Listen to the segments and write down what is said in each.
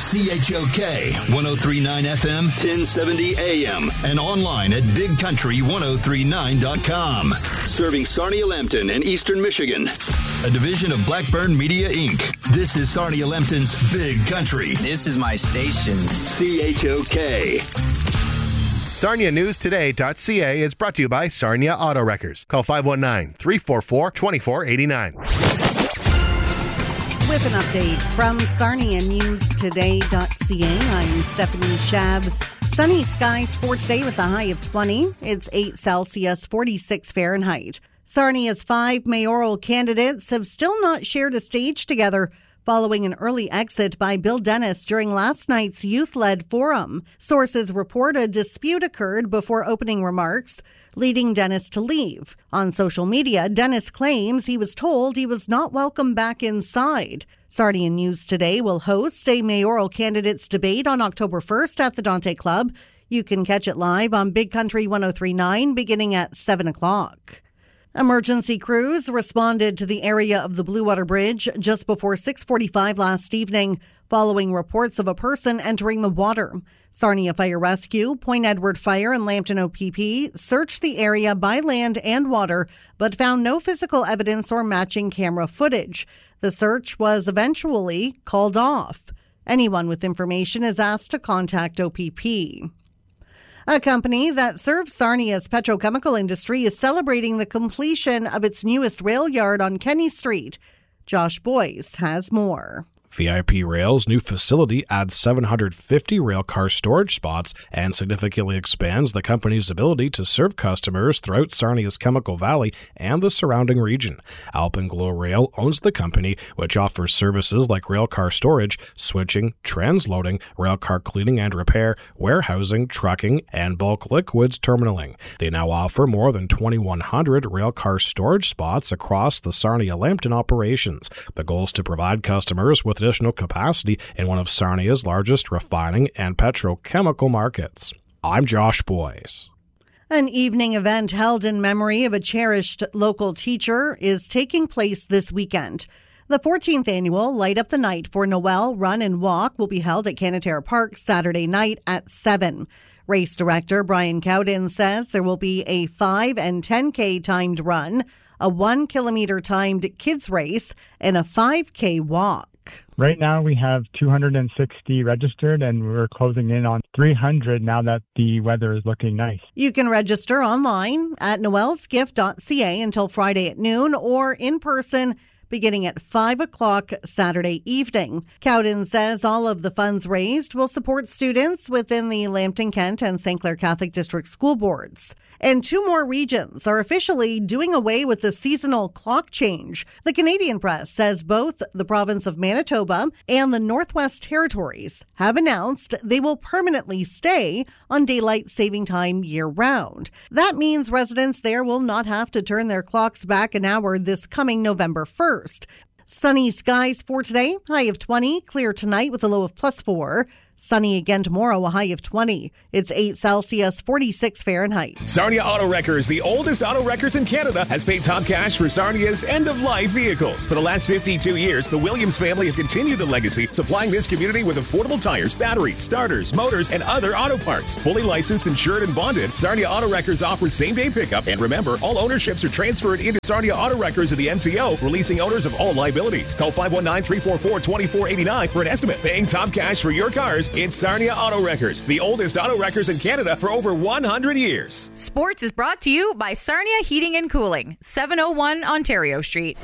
CHOK 103.9 FM, 1070 AM, and online at bigcountry1039.com. Serving Sarnia-Lambton and Eastern Michigan. A division of Blackburn Media, Inc. This is Sarnia-Lambton's Big Country. This is my station. CHOK. SarniaNewsToday.ca is brought to you by Sarnia Auto Wreckers. Call 519-344-2489. With an update from SarniaNewsToday.ca, I'm Stephanie Shabs. Sunny skies for today with a high of 20. It's 8 Celsius, 46 Fahrenheit. Sarnia's 5 mayoral candidates have still not shared a stage together following an early exit by Bill Dennis during last night's youth-led forum. Sources report a dispute occurred before opening remarks, leading Dennis to leave. On social media, Dennis claims he was told he was not welcome back inside. Sarnia News Today will host a mayoral candidates debate on October 1st at the Dante Club. You can catch it live on Big Country 103.9 beginning at 7 o'clock. Emergency crews responded to the area of the Blue Water Bridge just before 6:45 last evening, following reports of a person entering the water. Sarnia Fire Rescue, Point Edward Fire, and Lambton OPP searched the area by land and water, but found no physical evidence or matching camera footage. The search was eventually called off. Anyone with information is asked to contact OPP. A company that serves Sarnia's petrochemical industry is celebrating the completion of its newest rail yard on Kenny Street. Josh Boyce has more. VIP Rail's new facility adds 750 railcar storage spots and significantly expands the company's ability to serve customers throughout Sarnia's Chemical Valley and the surrounding region. Alpenglow Rail owns the company, which offers services like railcar storage, switching, transloading, railcar cleaning and repair, warehousing, trucking, and bulk liquids terminaling. They now offer more than 2,100 railcar storage spots across the Sarnia-Lambton operations. The goal is to provide customers with additional capacity in one of Sarnia's largest refining and petrochemical markets. I'm Josh Boyce. An evening event held in memory of a cherished local teacher is taking place this weekend. The 14th annual Light Up the Night for Noel Run and Walk will be held at Canatera Park Saturday night at 7. Race director Brian Cowden says there will be a 5 and 10K timed run, a 1 kilometer timed kids race, and a 5K walk. Right now we have 260 registered and we're closing in on 300 now that the weather is looking nice. You can register online at noelsgift.ca until Friday at noon or in person beginning at 5 o'clock Saturday evening. Cowden says all of the funds raised will support students within the Lambton Kent and St. Clair Catholic District School Boards. And 2 more regions are officially doing away with the seasonal clock change. The Canadian Press says both the province of Manitoba and the Northwest Territories have announced they will permanently stay on daylight saving time year-round. That means residents there will not have to turn their clocks back an hour this coming November 1st. Sunny skies for today, high of 20, clear tonight with a low of +4. Sunny again tomorrow, a high of 20. It's 8 Celsius, 46 Fahrenheit. Sarnia Auto Wreckers, the oldest auto wreckers in Canada, has paid top cash for Sarnia's end-of-life vehicles. For the last 52 years, the Williams family have continued the legacy, supplying this community with affordable tires, batteries, starters, motors, and other auto parts. Fully licensed, insured, and bonded, Sarnia Auto Wreckers offers same-day pickup. And remember, all ownerships are transferred into Sarnia Auto Wreckers of the MTO, releasing owners of all liabilities. Call 519-344-2489 for an estimate. Paying top cash for your cars, it's Sarnia Auto Wreckers, the oldest auto wreckers in Canada for over 100 years. Sports is brought to you by Sarnia Heating and Cooling, 701 Ontario Street.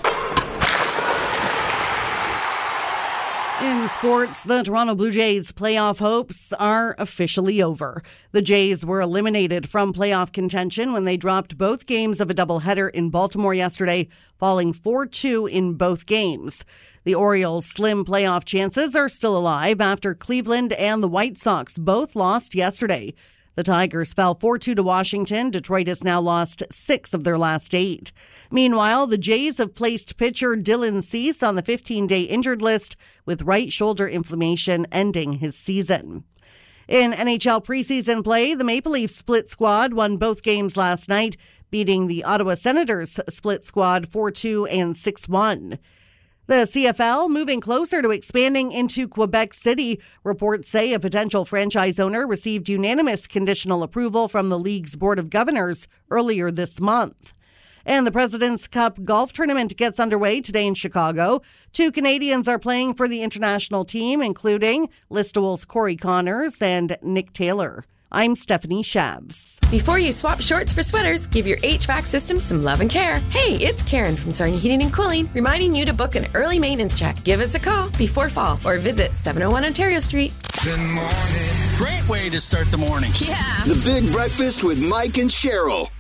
In sports, the Toronto Blue Jays' playoff hopes are officially over. The Jays were eliminated from playoff contention when they dropped both games of a doubleheader in Baltimore yesterday, falling 4-2 in both games. The Orioles' slim playoff chances are still alive after Cleveland and the White Sox both lost yesterday. The Tigers fell 4-2 to Washington. Detroit has now lost 6 of their last 8. Meanwhile, the Jays have placed pitcher Dylan Cease on the 15-day injured list with right shoulder inflammation ending his season. In NHL preseason play, the Maple Leafs split squad won both games last night, beating the Ottawa Senators split squad 4-2 and 6-1. The CFL moving closer to expanding into Quebec City. Reports say a potential franchise owner received unanimous conditional approval from the league's Board of Governors earlier this month. And the President's Cup golf tournament gets underway today in Chicago. 2 Canadians are playing for the international team, including Listowel's Corey Connors and Nick Taylor. I'm Stephanie Shabs. Before you swap shorts for sweaters, give your HVAC system some love and care. Hey, it's Karen from Sarnia Heating and Cooling, reminding you to book an early maintenance check. Give us a call before fall or visit 701 Ontario Street. Good morning. Great way to start the morning. Yeah. The Big Breakfast with Mike and Cheryl.